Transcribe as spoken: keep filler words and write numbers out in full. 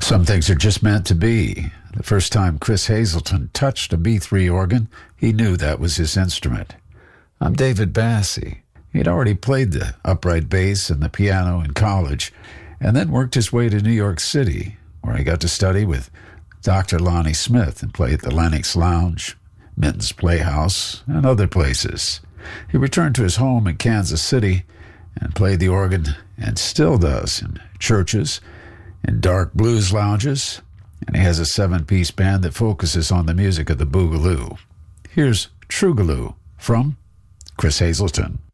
Some things are just meant to be. The first time Chris Hazelton touched a B three organ, he knew that was his instrument. I'm David Bassey. He'd already played the upright bass and the piano in college, and then worked his way to New York City, where he got to study with Doctor Lonnie Smith and play at the Lenox Lounge, Minton's Playhouse, and other places. He returned to his home in Kansas City and played the organ, and still does, in churches, in dark blues lounges, and he has a seven-piece band that focuses on the music of the boogaloo. Here's Trugaloo from Chris Hazelton.